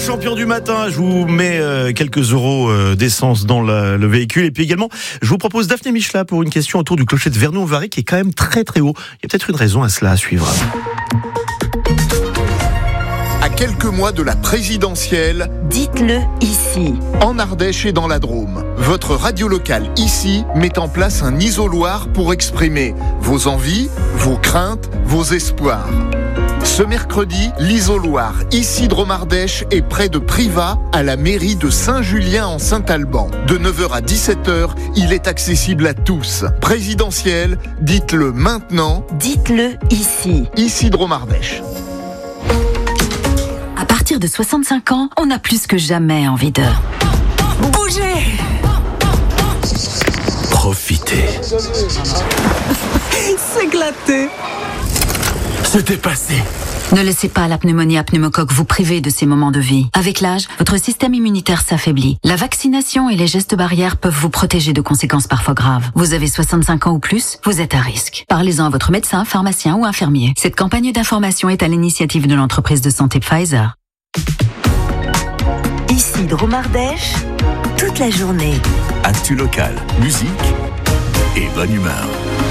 champion du matin, je vous mets quelques euros d'essence dans le véhicule. Et puis également, je vous propose Daphné Michela pour une question autour du clocher de Vernoux-en-Varé qui est quand même très très haut. Il y a peut-être une raison à cela à suivre. À quelques mois de la présidentielle, dites-le ici. En Ardèche et dans la Drôme, votre radio locale ici met en place un isoloir pour exprimer vos envies, vos craintes, vos espoirs. Ce mercredi, l'isoloir ici Drôme-Ardèche est près de Privas, à la mairie de Saint-Julien en Saint-Alban. De 9h à 17h, il est accessible à tous. Présidentielle, dites-le maintenant. Dites-le ici. Ici Drôme-Ardèche. À partir de 65 ans, on a plus que jamais envie de bouger. Profitez. S'éclater. Se dépasser. Ne laissez pas la pneumonie à pneumocoque vous priver de ces moments de vie. Avec l'âge, votre système immunitaire s'affaiblit. La vaccination et les gestes barrières peuvent vous protéger de conséquences parfois graves. Vous avez 65 ans ou plus, vous êtes à risque. Parlez-en à votre médecin, pharmacien ou infirmier. Cette campagne d'information est à l'initiative de l'entreprise de santé Pfizer. Ici Drôme-Ardèche, toute la journée. Actu local, musique et bonne humeur.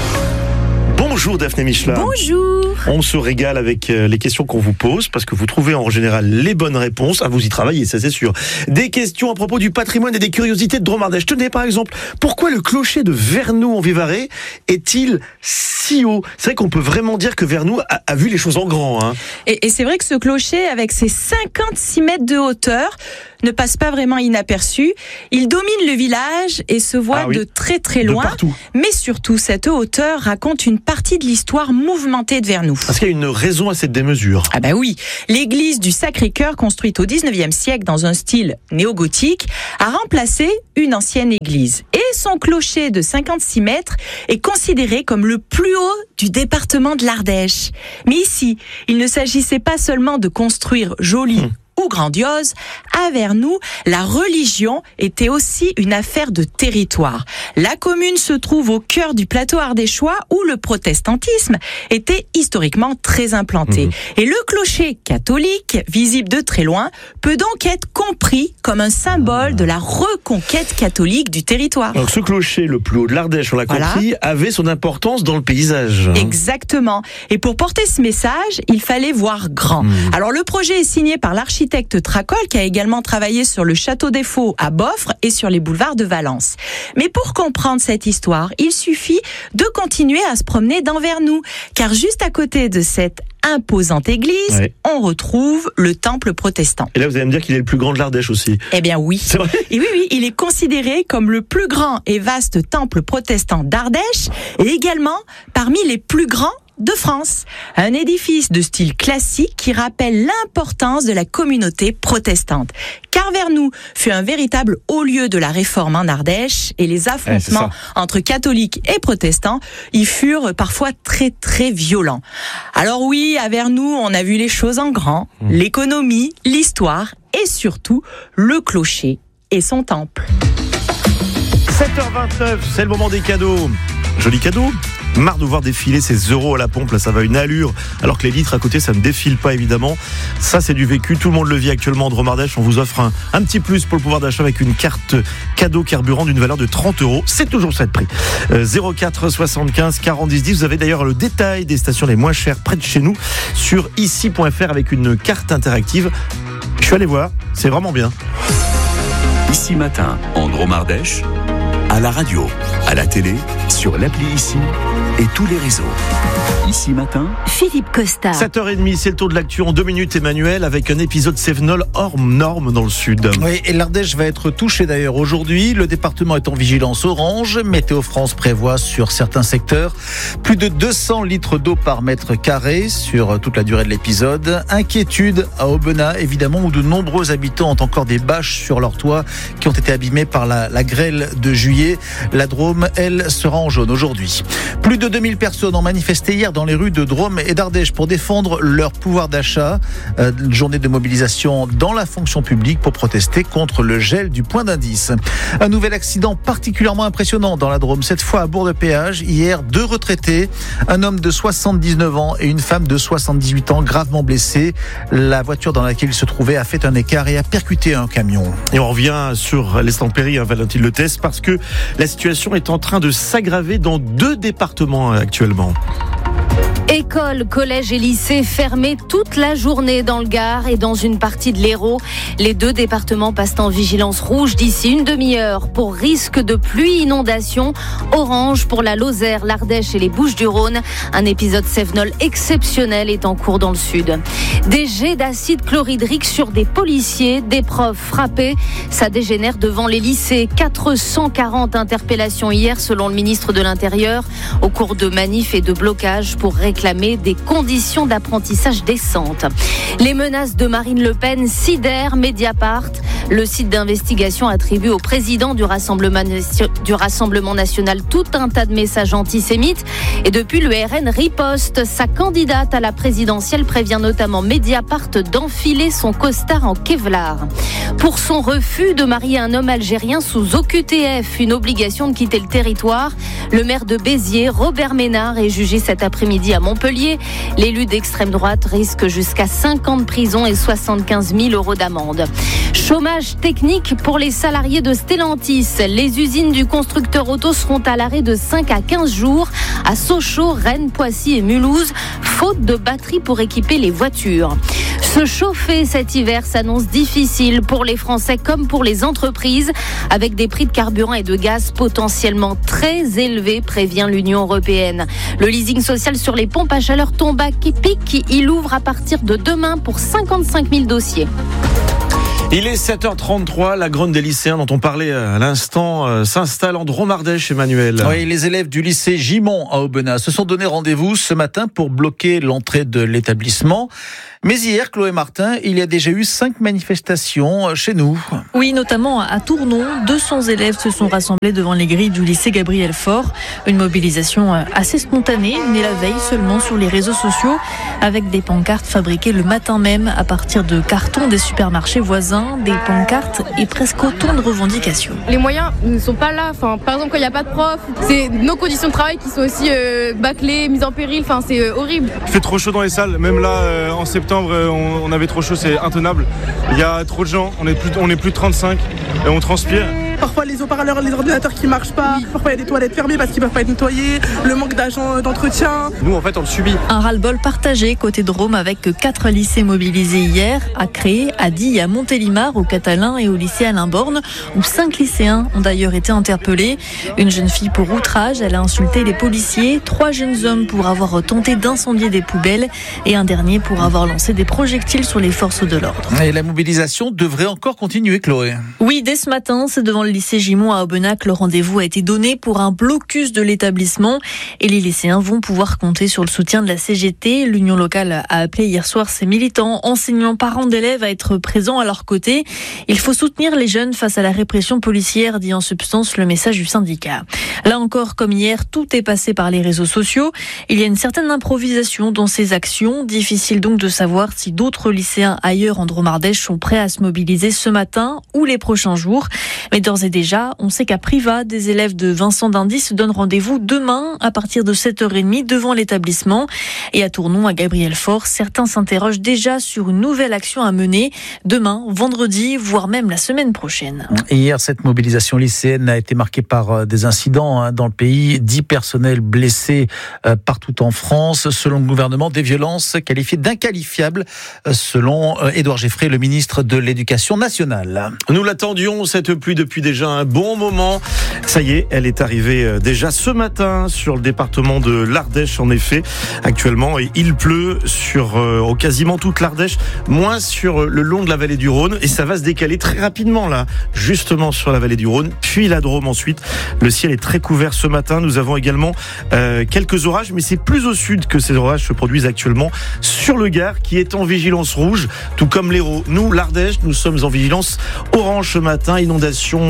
Bonjour Daphné Michela. Bonjour. On se régale avec les questions qu'on vous pose parce que vous trouvez en général les bonnes réponses. Vous y travaillez, ça c'est sûr. Des questions à propos du patrimoine et des curiosités de Drôme-Ardèche. Tenez par exemple, pourquoi le clocher de Vernoux-en-Vivarais est-il si haut ? C'est vrai qu'on peut vraiment dire que Vernoux a vu les choses en grand. Hein. Et c'est vrai que ce clocher, avec ses 56 mètres de hauteur, ne passe pas vraiment inaperçu. Il domine le village et se voit de très très loin. Mais surtout, cette hauteur raconte une partie de l'histoire mouvementée de Vernoux. Parce qu'il y a une raison à cette démesure. Ah bah oui, l'église du Sacré-Cœur, construite au 19e siècle dans un style néo-gothique, a remplacé une ancienne église. Et son clocher de 56 mètres est considéré comme le plus haut du département de l'Ardèche. Mais ici, il ne s'agissait pas seulement de construire joli ou grandiose, à Vernoux, la religion était aussi une affaire de territoire. La commune se trouve au cœur du plateau ardéchois où le protestantisme était historiquement très implanté. Et le clocher catholique, visible de très loin, peut donc être compris comme un symbole de la reconquête catholique du territoire. Donc ce clocher, le plus haut de l'Ardèche, on l'a compris, avait son importance dans le paysage. Exactement. Et pour porter ce message, il fallait voir grand. Alors le projet est signé par l'architecte Tracol, qui a également travaillé sur le château des Faux à Boffres et sur les boulevards de Valence. Mais pour comprendre cette histoire, il suffit de continuer à se promener dans Vernoux, car juste à côté de cette imposante église, on retrouve le temple protestant. Et là, vous allez me dire qu'il est le plus grand de l'Ardèche aussi. Eh bien oui. C'est vrai ? Et oui, il est considéré comme le plus grand et vaste temple protestant d'Ardèche et également parmi les plus grands de France. Un édifice de style classique qui rappelle l'importance de la communauté protestante. Car Vernoux fut un véritable haut lieu de la réforme en Ardèche et les affrontements entre catholiques et protestants y furent parfois très très violents. Alors oui, à Vernoux, on a vu les choses en grand, l'économie, l'histoire et surtout le clocher et son temple. 7h29, c'est le moment des cadeaux. Joli cadeau. Marre de voir défiler ces euros à la pompe, là ça va une allure, alors que les litres à côté ça ne défile pas évidemment. Ça c'est du vécu, tout le monde le vit actuellement en Drôme-Ardèche. On vous offre un petit plus pour le pouvoir d'achat avec une carte cadeau carburant d'une valeur de 30 euros. C'est toujours ça de prix. 04 75 40 10 10. Vous avez d'ailleurs le détail des stations les moins chères près de chez nous sur ici.fr avec une carte interactive. Je suis allé voir, c'est vraiment bien. Ici matin en Drôme-Ardèche, à la radio, à la télé, sur l'appli Ici et tous les réseaux. Ici matin, Philippe Costa. 7h30, c'est le tour de l'actu en 2 minutes, Emmanuel, avec un épisode Cévenol hors norme dans le sud. Oui, et l'Ardèche va être touchée d'ailleurs aujourd'hui. Le département est en vigilance orange. Météo France prévoit sur certains secteurs plus de 200 litres d'eau par mètre carré sur toute la durée de l'épisode. Inquiétude à Aubenas, évidemment, où de nombreux habitants ont encore des bâches sur leur toit qui ont été abîmées par la grêle de juillet. La Drôme, elle, sera en jaune aujourd'hui. Plus de de 2000 personnes ont manifesté hier dans les rues de Drôme et d'Ardèche pour défendre leur pouvoir d'achat. Une journée de mobilisation dans la fonction publique pour protester contre le gel du point d'indice. Un nouvel accident particulièrement impressionnant dans la Drôme, cette fois à Bourg-de-Péage. Hier, 2 retraités, un homme de 79 ans et une femme de 78 ans gravement blessés. La voiture dans laquelle ils se trouvaient a fait un écart et a percuté un camion. Et on revient sur l'Estampérie, Valentine Letès, parce que la situation est en train de s'aggraver dans 2 départements actuellement. Écoles, collèges et lycées fermés toute la journée dans le Gard et dans une partie de l'Hérault. Les 2 départements passent en vigilance rouge d'ici une demi-heure pour risque de pluie, inondation. Orange pour la Lozère, l'Ardèche et les Bouches-du-Rhône. Un épisode cévenol exceptionnel est en cours dans le sud. Des jets d'acide chlorhydrique sur des policiers, des profs frappés. Ça dégénère devant les lycées. 440 interpellations hier selon le ministre de l'Intérieur au cours de manifs et de blocages pour réclamer des conditions d'apprentissage décentes. Les menaces de Marine Le Pen sidèrent Mediapart. Le site d'investigation attribue au président du Rassemblement national tout un tas de messages antisémites. Et depuis, le RN riposte. Sa candidate à la présidentielle prévient notamment Mediapart d'enfiler son costard en Kevlar. Pour son refus de marier un homme algérien sous OQTF, une obligation de quitter le territoire, le maire de Béziers, Robert Ménard, est jugé cet après-midi à Montpellier. L'élu d'extrême droite risque jusqu'à 5 ans de prison et 75 000 € d'amende. Chômage technique pour les salariés de Stellantis. Les usines du constructeur auto seront à l'arrêt de 5 à 15 jours à Sochaux, Rennes, Poissy et Mulhouse, faute de batteries pour équiper les voitures. Se chauffer cet hiver s'annonce difficile pour les Français comme pour les entreprises, avec des prix de carburant et de gaz potentiellement très élevés, prévient l'Union européenne. Le leasing social sur les pompes à chaleur tombe à pic. Il ouvre à partir de demain pour 55 000 dossiers. Il est 7h33, la grogne des lycéens dont on parlait à l'instant s'installe en Drôme-Ardèche, Emmanuel. Oui, les élèves du lycée Gimont à Aubenas se sont donné rendez-vous ce matin pour bloquer l'entrée de l'établissement. Mais hier, Chloé Martin, il y a déjà eu 5 manifestations chez nous. Oui, notamment à Tournon, 200 élèves se sont rassemblés devant les grilles du lycée Gabriel Faure. Une mobilisation assez spontanée, née la veille seulement sur les réseaux sociaux, avec des pancartes fabriquées le matin même à partir de cartons des supermarchés voisins, des pancartes et presque autant de revendications. Les moyens ne sont pas là. Par exemple, quand il n'y a pas de profs, c'est nos conditions de travail qui sont aussi bâclées, mises en péril. C'est horrible. Il fait trop chaud dans les salles, même là en septembre. On avait trop chaud, c'est intenable. Il y a trop de gens, on est plus de 35 et on transpire. Parfois les haut-parleurs, les ordinateurs qui marchent pas. Parfois il y a des toilettes fermées parce qu'ils peuvent pas être nettoyés. Le manque d'agents d'entretien. Nous en fait on le subit. Un ras-le-bol partagé côté Drôme avec 4 lycées mobilisés hier à Cré, à Die, à Montélimar, au Catalin et au lycée Alain Borne, où 5 lycéens ont d'ailleurs été interpellés. Une jeune fille pour outrage, elle a insulté les policiers. 3 jeunes hommes pour avoir tenté d'incendier des poubelles et un dernier pour avoir lancé des projectiles sur les forces de l'ordre. Et la mobilisation devrait encore continuer, Chloé. Oui, dès ce matin, c'est devant le lycée Gimont à Aubenas que le rendez-vous a été donné pour un blocus de l'établissement et les lycéens vont pouvoir compter sur le soutien de la CGT. L'union locale a appelé hier soir ses militants, enseignants, parents d'élèves à être présents à leur côté. Il faut soutenir les jeunes face à la répression policière, dit en substance le message du syndicat. Là encore, comme hier, tout est passé par les réseaux sociaux. Il y a une certaine improvisation dans ces actions. Difficile donc de savoir si d'autres lycéens ailleurs en Drôme-Ardèche sont prêts à se mobiliser ce matin ou les prochains jours. Mais d'ores et déjà, on sait qu'à Privas, des élèves de Vincent d'Indy se donnent rendez-vous demain à partir de 7h30 devant l'établissement. Et à Tournon, à Gabriel Faure, certains s'interrogent déjà sur une nouvelle action à mener demain, vendredi, voire même la semaine prochaine. Hier, cette mobilisation lycéenne a été marquée par des incidents dans le pays. 10 personnels blessés partout en France. Selon le gouvernement, des violences qualifiées d'inqualifiables, selon Édouard Geffray, le ministre de l'Éducation nationale. Nous l'attendions, cette pluie, depuis déjà un bon moment. Ça y est, elle est arrivée déjà ce matin sur le département de l'Ardèche, en effet. Actuellement, il pleut sur quasiment toute l'Ardèche, moins sur le long de la vallée du Rhône. Et ça va se décaler très rapidement, là, justement sur la vallée du Rhône, puis la Drôme ensuite. Le ciel est très couvert ce matin. Nous avons également quelques orages, mais c'est plus au sud que ces orages se produisent actuellement sur le Gard, qui est en vigilance rouge, tout comme l'Hérault. Nous, l'Ardèche, nous sommes en vigilance orange ce matin. Inondation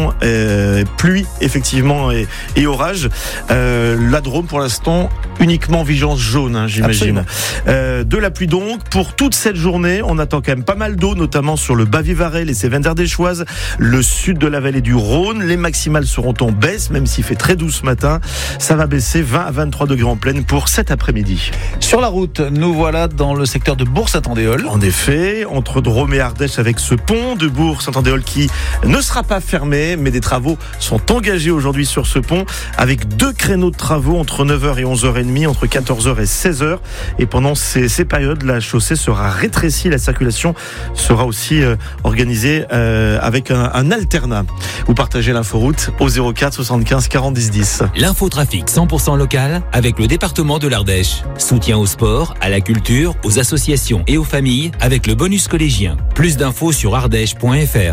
vent, pluie effectivement et orage. La Drôme pour l'instant uniquement vigilance jaune, j'imagine. De la pluie donc pour toute cette journée. On attend quand même pas mal d'eau, notamment sur le Bas-Vivarais, les Cévennes d'Ardéchoise, le sud de la vallée du Rhône. Les maximales seront en baisse, même s'il fait très doux ce matin. Ça va baisser 20 à 23 degrés en pleine pour cet après-midi. Sur la route, nous voilà dans le secteur de Bourg-Saint-Andéol. En effet, entre Drôme et Ardèche, avec ce pont de Bourg-Saint-Andéol qui ne sera pas fermé, mais des travaux sont engagés aujourd'hui sur ce pont, avec 2 créneaux de travaux entre 9h et 11h30, entre 14h et 16h. Et pendant ces périodes, la chaussée sera rétrécie, la circulation sera aussi organisée avec un alternat. Vous partagez l'inforoute au 04 75 40 10 10. L'infotrafic 100% local avec le département de l'Ardèche. Soutien au sport, à la culture, aux associations et aux familles avec le bonus collégien. Plus d'infos sur ardèche.fr.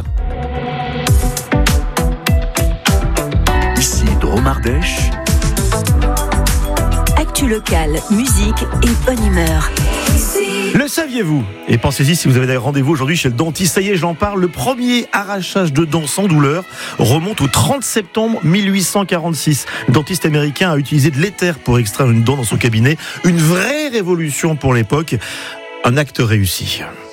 Ici Drôme Ardèche. Actu locale, musique et bonne humeur. Le saviez-vous? Et pensez-y si vous avez des rendez-vous aujourd'hui chez le dentiste. Ça y est, j'en parle. Le premier arrachage de dents sans douleur remonte au 30 septembre 1846. Le dentiste américain a utilisé de l'éther pour extraire une dent dans son cabinet. Une vraie révolution pour l'époque. Un acte réussi.